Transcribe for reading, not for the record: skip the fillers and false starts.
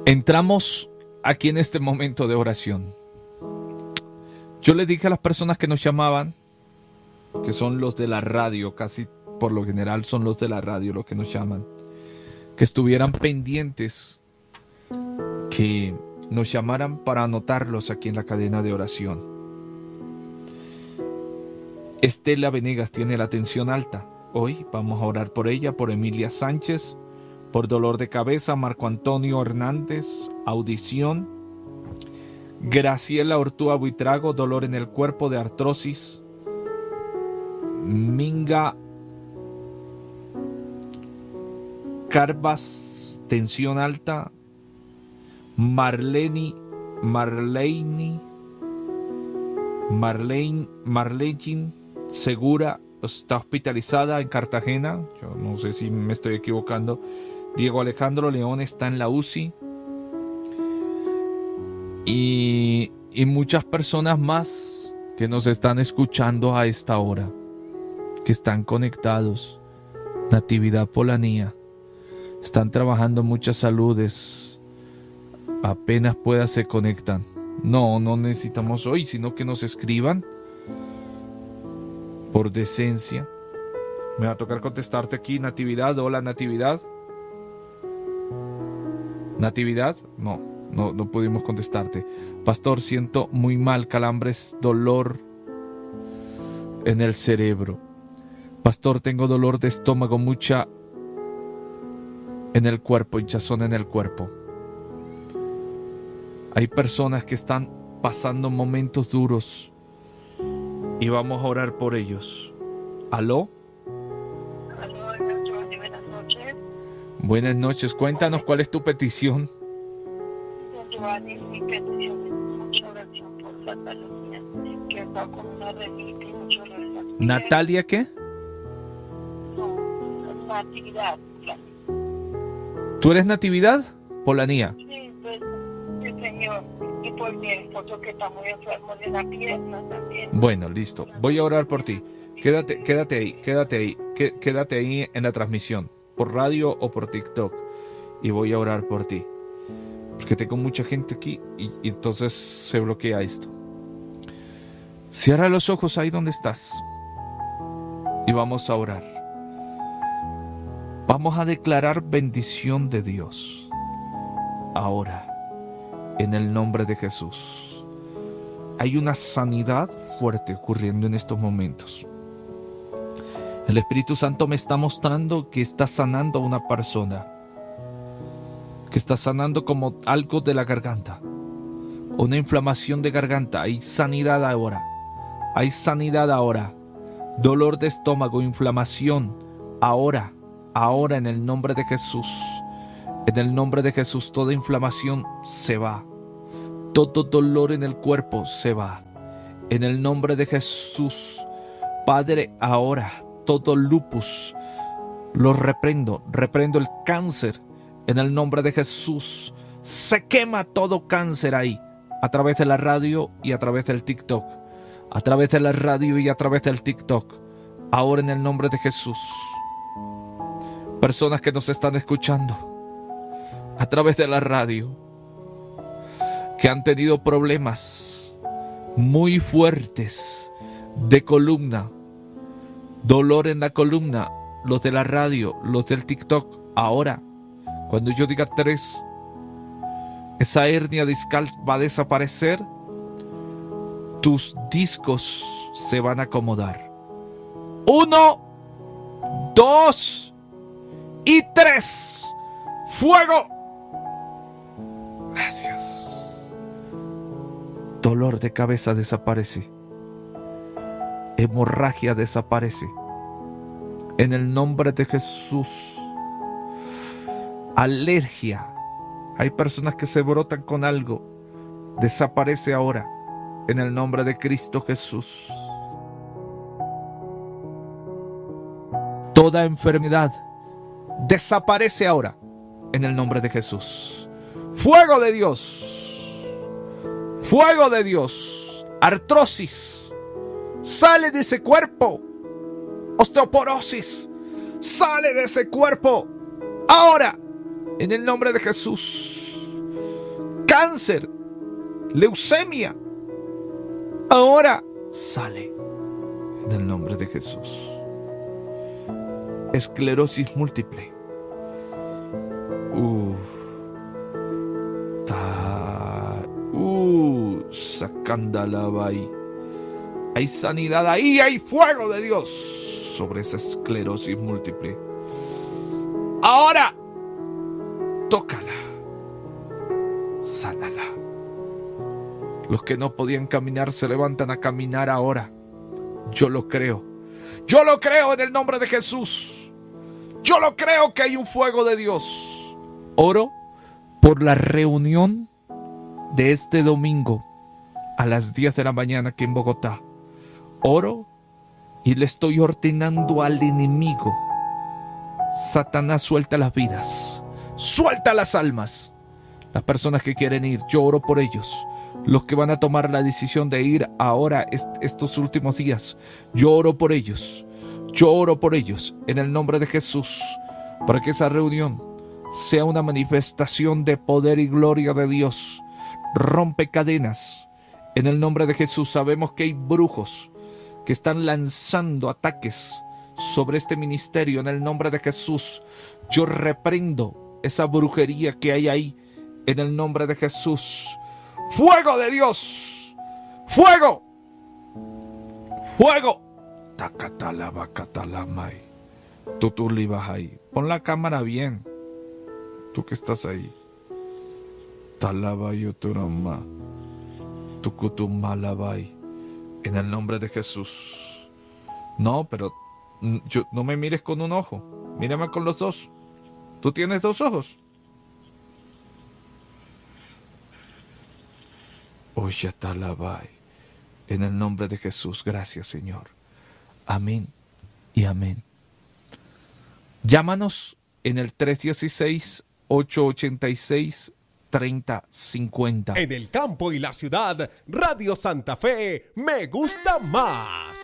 Entramos aquí en este momento de oración. Yo les dije a las personas que nos llamaban, que son los de la radio, casi por lo general son los de la radio los que nos llaman, que estuvieran pendientes, que nos llamaran para anotarlos aquí en la cadena de oración. Estela Venegas tiene la tensión alta. Hoy vamos a orar por ella, por Emilia Sánchez, por dolor de cabeza, Marco Antonio Hernández, audición. Graciela Ortúa Buitrago, dolor en el cuerpo de artrosis. Minga Carvas, tensión alta. Marlene Segura está hospitalizada en Cartagena. Yo no sé si me estoy equivocando. Diego Alejandro León está en la UCI. Y muchas personas más que nos están escuchando a esta hora, que están conectados. Natividad Polanía. Están trabajando muchas saludes. Apenas pueda se conectan. No necesitamos hoy, sino que nos escriban. Por decencia. Me va a tocar contestarte aquí, Natividad. Hola, Natividad. Natividad, no pudimos contestarte. Pastor, siento muy mal, calambres, dolor en el cerebro. Pastor, tengo dolor de estómago, mucha en el cuerpo, hinchazón en el cuerpo. Hay personas que están pasando momentos duros y vamos a orar por ellos. ¿Aló? Aló, buenas noches. Buenas noches, cuéntanos cuál es tu petición. Giovanni, mi petición es mucha oración por Natalia, que está con una renita y mucho dolor. ¿Natalia qué? No, Natividad. ¿Tú eres Natividad? Polanía. Sí, pues, sí, señor. Y por mi esposo que está muy enfermo de la pierna también. Bueno, listo. Voy a orar por ti. Quédate ahí en la transmisión, por radio o por TikTok. Y voy a orar por ti. Porque tengo mucha gente aquí y entonces se bloquea esto. Cierra los ojos ahí donde estás. Y vamos a orar. Vamos a declarar bendición de Dios. Ahora, en el nombre de Jesús. Hay una sanidad fuerte ocurriendo en estos momentos. El Espíritu Santo me está mostrando que está sanando a una persona. Que está sanando como algo de la garganta. Una inflamación de garganta. Hay sanidad ahora. Hay sanidad ahora. Dolor de estómago, inflamación. Ahora en el nombre de Jesús. En el nombre de Jesús toda inflamación se va. Todo dolor en el cuerpo se va. En el nombre de Jesús. Padre, ahora todo lupus lo reprendo. Reprendo el cáncer. En el nombre de Jesús, se quema todo cáncer ahí, a través de la radio y a través del TikTok. A través de la radio y a través del TikTok. Ahora en el nombre de Jesús. Personas que nos están escuchando a través de la radio, que han tenido problemas muy fuertes de columna, dolor en la columna, los de la radio, los del TikTok, ahora. Cuando yo diga 3, esa hernia discal va a desaparecer. Tus discos se van a acomodar. 1, 2 y 3. ¡Fuego! Gracias. Dolor de cabeza desaparece. Hemorragia desaparece. En el nombre de Jesús. Alergia. Hay personas que se brotan con algo. Desaparece ahora. En el nombre de Cristo Jesús. Toda enfermedad desaparece ahora. En el nombre de Jesús. Fuego de Dios. Fuego de Dios. Artrosis. Sale de ese cuerpo. Osteoporosis. Sale de ese cuerpo. Ahora. En el nombre de Jesús. cáncer, leucemia, ahora sale en el nombre de Jesús. Esclerosis múltiple. Sacandalabai. Hay sanidad ahí, hay fuego de Dios sobre esa esclerosis múltiple. Ahora, tócala, sánala. Los que no podían caminar se levantan a caminar ahora. Yo lo creo. Yo lo creo en el nombre de Jesús. Yo lo creo que hay un fuego de Dios. Oro por la reunión de este domingo a las 10 de la mañana aquí en Bogotá. Oro y le estoy ordenando al enemigo: Satanás, suelta las vidas, suelta las almas. Las personas que quieren ir, yo oro por ellos. Los que van a tomar la decisión de ir ahora, estos últimos días, yo oro por ellos. Yo oro por ellos en el nombre de Jesús, para que esa reunión sea una manifestación de poder y gloria de Dios. Rompe cadenas en el nombre de Jesús. Sabemos que hay brujos que están lanzando ataques sobre este ministerio en el nombre de Jesús. Yo reprendo esa brujería que hay ahí en el nombre de Jesús. Fuego de Dios, fuego, fuego. Tú libas ahí. Pon la cámara bien. Tú que estás ahí. En el nombre de Jesús. No, pero no me mires con un ojo. Mírame con los dos. ¿Tú tienes dos ojos? Oye, talabai. En el nombre de Jesús. Gracias, Señor. Amén y amén. Llámanos en el 316-886-3050. En el campo y la ciudad, Radio Santa Fe me gusta más.